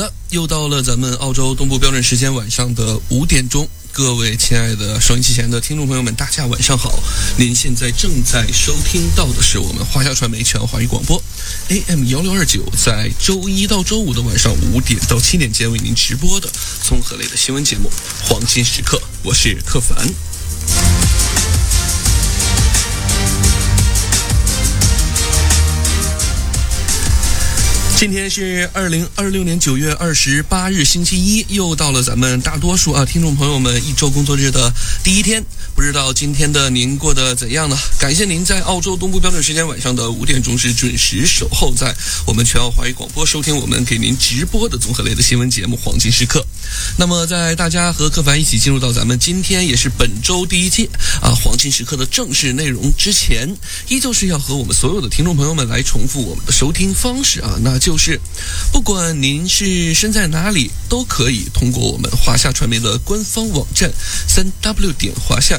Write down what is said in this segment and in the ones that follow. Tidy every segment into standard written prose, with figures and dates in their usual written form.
的，又到了咱们澳洲东部标准时间晚上的5点钟，各位亲爱的收音机前的听众朋友们，大家晚上好！您现在正在收听到的是我们华夏传媒全华语广播 AM1629，在周一到周五的晚上5点到7点间为您直播的综合类的新闻节目《黄金时刻》，我是柯凡。今天是2026年9月28日星期一，又到了咱们大多数听众朋友们一周工作日的第一天，不知道今天的您过得怎样呢？感谢您在澳洲东部标准时间晚上的5点钟时准时守候在我们全澳华语广播，收听我们给您直播的综合类的新闻节目《黄金时刻》。那么在大家和柯凡一起进入到咱们今天也是本周第一届黄金时刻的正式内容之前，依旧是要和我们所有的听众朋友们来重复我们的收听方式那就是不管您是身在哪里，都可以通过我们华夏传媒的官方网站3w.华夏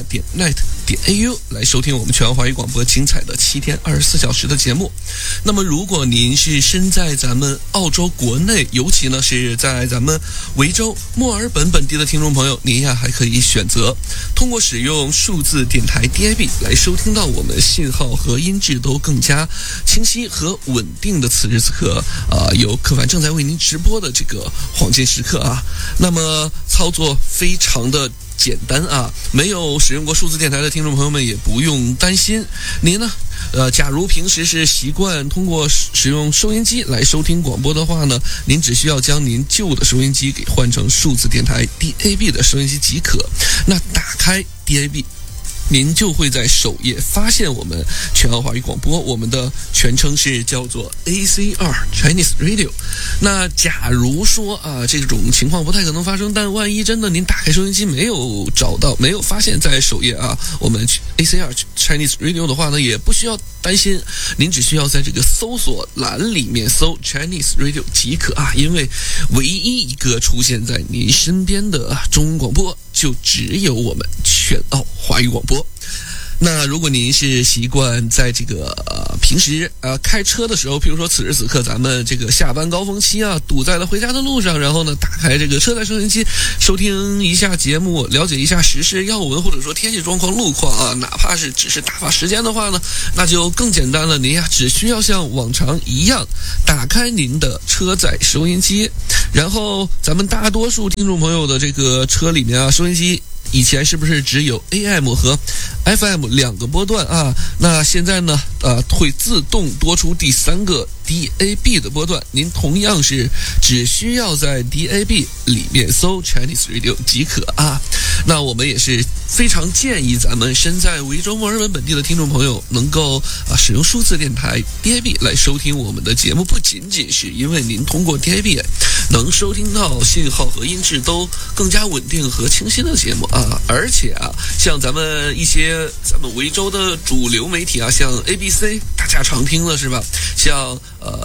.net.au 来收听我们全澳华语广播精彩的7天24小时的节目。那么如果您是身在咱们澳洲国内，尤其呢是在咱们维州墨尔本本地的听众朋友，您还可以选择通过使用数字电台 DAB 来收听到我们信号和音质都更加清晰和稳定的此时此刻由柯凡正在为您直播的这个黄金时刻那么操作非常的简单没有使用过数字电台的听众朋友们也不用担心。您呢假如平时是习惯通过使用收音机来收听广播的话呢，您只需要将您旧的收音机给换成数字电台 DAB 的收音机即可。那打开 DAB，您就会在首页发现我们全澳华语广播，我们的全称是叫做 ACR Chinese Radio。 那假如说这种情况不太可能发生，但万一真的您打开收音机没有找到，没有发现在首页我们 ACR Chinese Radio 的话呢，也不需要担心，您只需要在这个搜索栏里面搜 Chinese Radio 即可因为唯一一个出现在您身边的中文广播就只有我们全澳华语广播。那如果您是习惯在这个平时开车的时候，譬如说此时此刻咱们这个下班高峰期堵在了回家的路上，然后呢打开这个车载收音机收听一下节目，了解一下时事要闻，或者说天气状况路况哪怕是只是打发时间的话呢，那就更简单了。您只需要像往常一样打开您的车载收音机，然后咱们大多数听众朋友的这个车里面收音机以前是不是只有 AM 和 FM 两个波段那现在呢会自动多出第3个 DAB 的波段，您同样是只需要在 DAB 里面搜 Chinese Radio 即可那我们也是非常建议咱们身在维州墨尔本本地的听众朋友能够使用数字电台 DAB 来收听我们的节目，不仅仅是因为您通过 DAB 能收听到信号和音质都更加稳定和清晰的节目而且像咱们一些咱们维州的主流媒体像 ABC 大家常听的是吧，像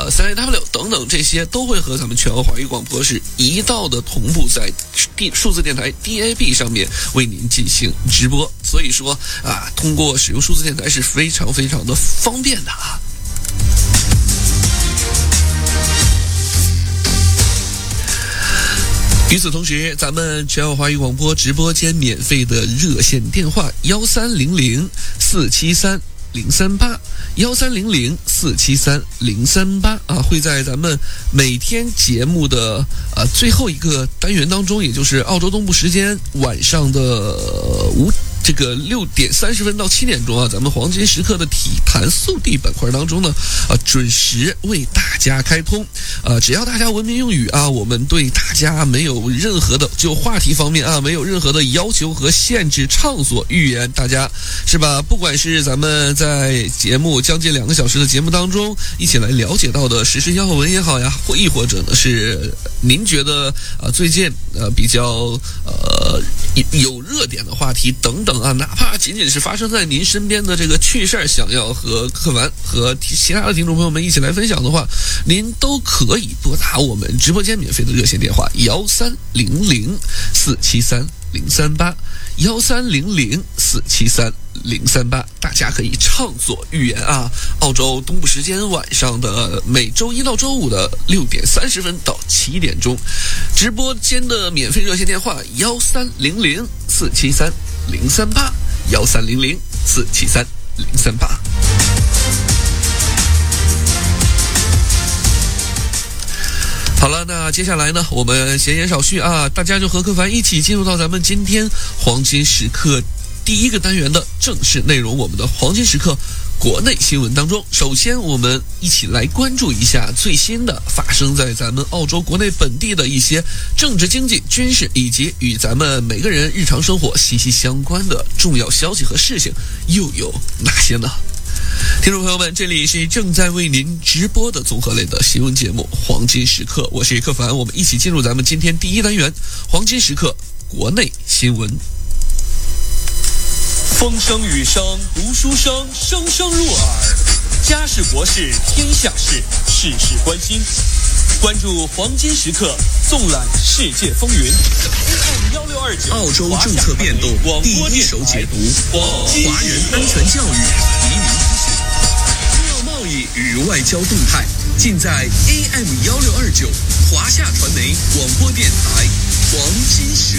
3AW 等等，这些都会和咱们全澳华语广播是一道的同步在数字电台 DAB 上面为您进行直播。所以说通过使用数字电台是非常非常的方便的与此同时，咱们全澳华语广播直播间免费的热线电话1300-473-038，1300-473-038会在咱们每天节目的最后一个单元当中，也就是澳洲东部时间晚上的6点30分到7点钟咱们黄金时刻的体坛速递板块当中呢准时为大家开通只要大家文明用语我们对大家没有任何的就话题方面没有任何的要求和限制，畅所欲言，大家是吧？不管是咱们在节目将近2个小时的节目当中一起来了解到的时事要闻也好呀，亦或者呢是您觉得最近比较有热点的话题等等哪怕仅仅是发生在您身边的这个趣事儿，想要和柯凡和其他的听众朋友们一起来分享的话，您都可以拨打我们直播间免费的热线电话1300-473-038，1300-473-038。 038，大家可以畅所欲言啊！澳洲东部时间晚上的每周一到周五的6点30分到7点钟，直播间的免费热线电话1300-473-038，1300-473-038。好了，那接下来呢，我们闲言少叙啊，大家就和柯凡一起进入到咱们今天黄金时刻第一个单元的正式内容，我们的黄金时刻国内新闻当中。首先我们一起来关注一下最新的发生在咱们澳洲国内本地的一些政治经济军事以及与咱们每个人日常生活息息相关的重要消息和事情又有哪些呢？听众朋友们，这里是正在为您直播的综合类的新闻节目黄金时刻，我是柯凡，我们一起进入咱们今天第一单元黄金时刻国内新闻。 风声雨声读书声，声声入耳。家事国事天下事，事事关心。关注黄金时刻，纵览世界风云。AM1629， 澳洲政策变动第一手解读，华人安全教育移民资讯，中澳贸易与外交动态，尽在 AM1629 华夏传媒广播电台黄金时刻。